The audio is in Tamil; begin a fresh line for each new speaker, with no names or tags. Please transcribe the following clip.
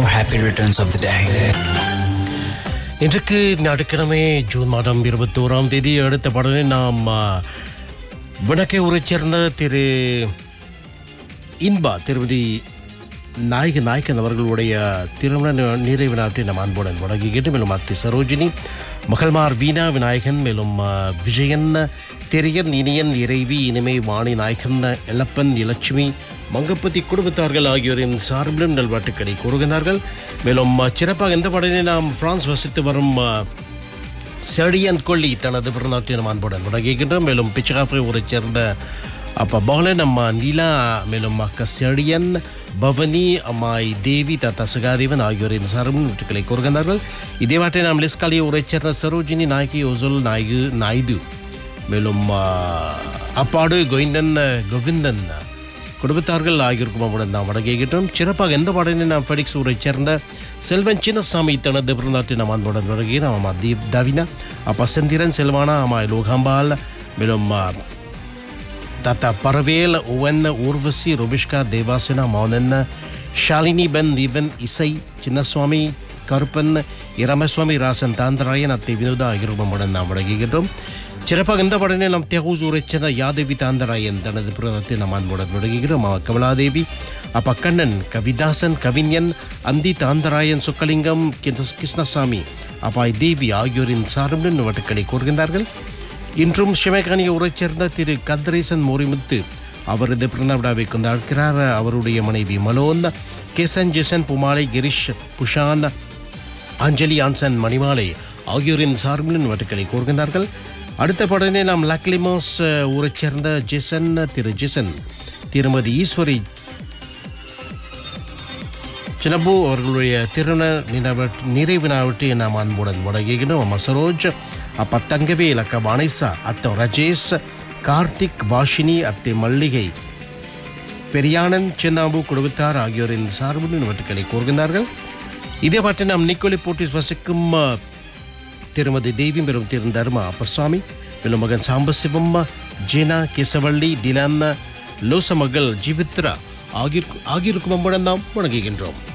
happy returns of the day.
இன்றைக்கு ஞாயிற்றுக்கிழமை ஜூன் மாதம் 21ஆம் தேதி அடுத்த பாடலை நாம் வணக்கை ஊரைச் சேர்ந்த திரு இன்பா திருமதி நாயகன் அவர்களுடைய திருமண நிறைவு நாட்டை நம் அன்புடன் வழங்குகிட்டு மேலும் அத்தி சரோஜினி மகள்மார் வீணா விநாயகன் மேலும் விஜயன் தெரியன் இனியன் இறைவி இனிமை வாணி நாயகன் எல்லப்பன் இலட்சுமி மங்கப்பதி குடும்பத்தார்கள் ஆகியோரின் சார்பிலும் நல்வாழ்த்துக்களை கூறுகின்றார்கள். மேலும் சிறப்பாக இந்த பாடலை நாம் பிரான்ஸ் வசித்து வரும் செடியன் கொல்லி தனது பிறநாட்டை நம் அன்புடன் வழங்குகின்றோம். மேலும் பிச்சகாஃபை ஊரைச் சேர்ந்த அப்போ பகல நம்ம நீலா மேலும் அக்கா செடியன் பவனி அம்மாய் தேவி தாத்தா சுகாதேவன் ஆகியோரின் சார்பில் வீட்டுக்களை கூறுகின்றார்கள். இதே வாட்டை நாம் லிஸ்காலியை ஊரைச் சேர்ந்த சரோஜினி நாயகி ஒசுல் நாயுடு மேலும் அப்பாடு கோவிந்தன் குடும்பத்தார்கள் ஆகியோருக்கும் அவருடன் நாம் வழங்குகின்றோம். சிறப்பாக எந்த பாடலை நாம் ஃபெடிக்ஸ் ஊரைச் சேர்ந்த செல்வன் சின்னசாமி தனது பிறநாட்டை நாம் அன்புடன் வழங்குகிறோம். அம்மா தவினா அப்பா செந்திரன் செல்வானா அம்மா லோகாம்பால் மேலும் தாத்தா பரவேல் உவன் ஊர்வசி ருபிஷ்கா தேவாசனா மௌனன் ஷாலினி பென் தீபன் இசை சின்னசுவாமி கருப்பன் இரமசுவாமி ராசன் தாந்தராயன் அத்தை வினோதா ஆகியோருடன் நாம் வழங்குகின்றோம். சிறப்பாக இந்த பாடலை நாம் தெஹூஸ் ஊரைச் சேர்ந்த யாதேவி தாந்தராயன் தனது பிறந்தத்தை நாம் அன்புடன் வழங்குகிறோம். கமலாதேவி அப்பா கண்ணன் கவிதாசன் கவிஞன் அந்தி தாந்தராயன் சுக்கலிங்கம் கிருஷ்ணசாமி அப்பாய் தேவி ஆகியோரின் சார்பில் வட்டுக்களை கூறுகின்றார்கள். இன்றும் சிவகானியை ஊரைச் சேர்ந்த திரு கதிரேசன் மோரிமுத்து அவரது பிறந்த விழாவை கொண்டாடுகிறார். அவருடைய மனைவி மலோன் கேசன் ஜெசன் புமாலை கிரிஷ் புஷான் அஞ்சலி ஆன்சன் மணிமாலை ஆகியோரின் சார்பில் வட்டுக்களை கூறுகின்றார்கள். அடுத்த பாடலை நாம் லாக்லிமோஸ் ஊரைச் சேர்ந்த திரு ஜெசன் திருமதி ஈஸ்வரி சின்னபு அவர்களுடைய திருமண நிறைவு நாவட்டை நாம் அன்புடன் வழங்குகிறோம். அம்மா சரோஜ் அப்பா தங்கவேல் அக்கா வாணிசா அத்தை ரஜேஷ் கார்த்திக் வாஷினி அத்தை மல்லிகை பெரியானந்த் சின்னாபு குடும்பத்தார் ஆகியோரின் சார்பில் வட்டுக்களை கூறுகின்றார்கள். இதே பாட்டை நாம் நிக்கோலி போட்டிஸ் வசிக்கும் திருமதி தேவி பெரும் திரு தர்மா அப்பசாமி மேலும் மகன் சாம்பசிவம் ஜீனா கேசவள்ளி டிலான் லோச மகள் ஜீவித்ரா ஆகியோருக்கும் நம்முடன் நாம் வணங்குகின்றோம்.